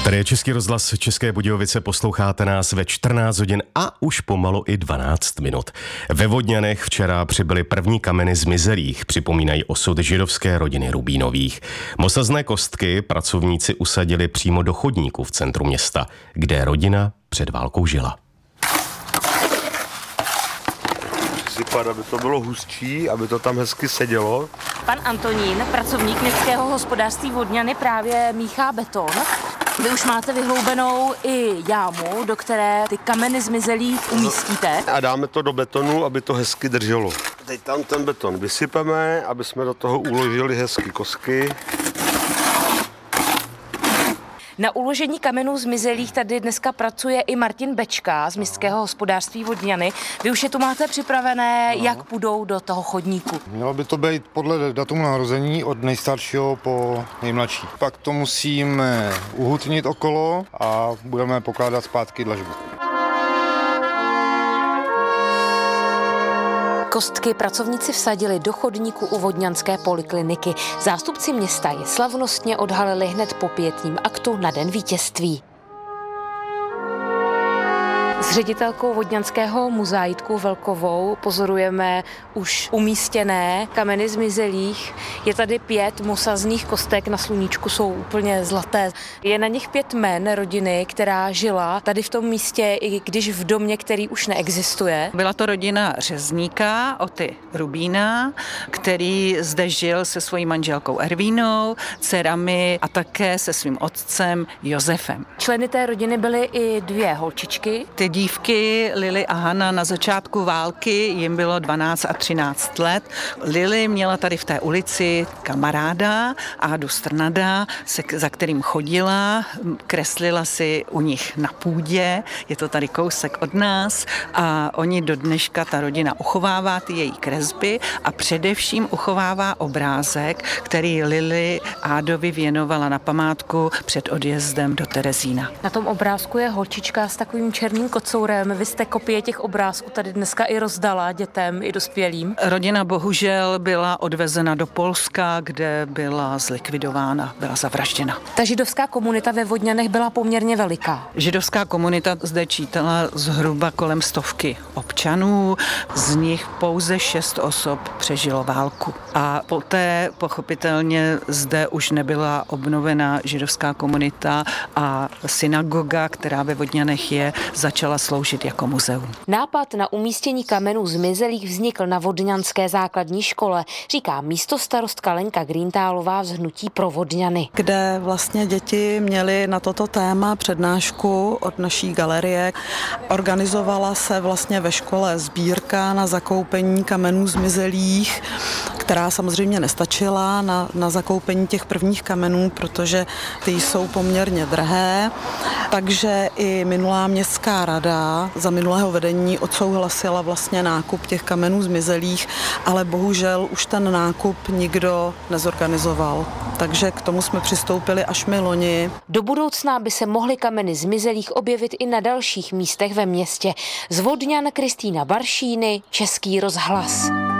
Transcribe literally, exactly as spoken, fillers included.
Tady je Český rozhlas České Budějovice, posloucháte nás ve čtrnáct hodin a už pomalu i dvanáct minut. Ve Vodňanech včera přibyly první kameny zmizelých, připomínají osud židovské rodiny Rubínových. Mosazné kostky pracovníci usadili přímo do chodníku v centru města, kde rodina před válkou žila. Sypat, aby to bylo hustší, aby to tam hezky sedělo. Pan Antonín, pracovník městského hospodářství Vodňany, právě míchá beton. Vy už máte vyhloubenou i jámu, do které ty kameny zmizelých umístíte. A dáme to do betonu, aby to hezky drželo. Teď tam ten beton vysypeme, aby jsme do toho uložili hezky kostky. Na uložení kamenů zmizelých tady dneska pracuje i Martin Bečka z městského hospodářství Vodňany. Vy už je tu máte připravené, no. Jak půjdou do toho chodníku? Mělo by to být podle datumu narození od nejstaršího po nejmladší. Pak to musíme uhutnit okolo a budeme pokládat zpátky dlažbu. Kostky pracovníci vsadili do chodníku u vodňanské polikliniky. Zástupci města je slavnostně odhalili hned po pietním aktu na Den vítězství. S ředitelkou Vodňanského muzea Jitkou Velkovou pozorujeme už umístěné kameny zmizelých. Je tady pět mosazných kostek, na sluníčku jsou úplně zlaté. Je na nich pět jmen rodiny, která žila tady v tom místě, i když v domě, který už neexistuje. Byla to rodina řezníka Oty Rubína, který zde žil se svojí manželkou Ervínou, dcerami a také se svým otcem Josefem. Členy té rodiny byly i dvě holčičky. Ty dívky Lily a Hana na začátku války, jim bylo dvanáct a třináct let. Lily měla tady v té ulici kamaráda Ádu Strnada, se, za kterým chodila, kreslila si u nich na půdě, je to tady kousek od nás a oni do dneška, ta rodina uchovává ty její kresby a především uchovává obrázek, který Lily Ádovi věnovala na památku před odjezdem do Terezína. Na tom obrázku je holčička s takovým černým kocourem. Vy jste kopie těch obrázků tady dneska i rozdala dětem, i dospělým. Rodina bohužel byla odvezena do Polska, kde byla zlikvidována, byla zavražděna. Ta židovská komunita ve Vodňanech byla poměrně veliká. Židovská komunita zde čítala zhruba kolem stovky občanů, z nich pouze šest osob přežilo válku. A poté pochopitelně zde už nebyla obnovena židovská komunita a synagoga, která ve Vodňanech je, začala sloužit jako muzeum. Nápad na umístění kamenů zmizelých vznikl na vodňanské základní škole, říká místostarostka Lenka Greentálová z Hnutí pro Vodňany. Kde vlastně děti měly na toto téma přednášku od naší galerie. Organizovala se vlastně ve škole sbírka na zakoupení kamenů zmizelých, která samozřejmě nestačila na, na zakoupení těch prvních kamenů, protože ty jsou poměrně drahé. Takže i minulá městská rada za minulého vedení odsouhlasila vlastně nákup těch kamenů zmizelých, ale bohužel už ten nákup nikdo nezorganizoval. Takže k tomu jsme přistoupili až my loni. Do budoucna by se mohly kameny zmizelých objevit i na dalších místech ve městě. Z Vodňan Kristýna Baršíny, Český rozhlas.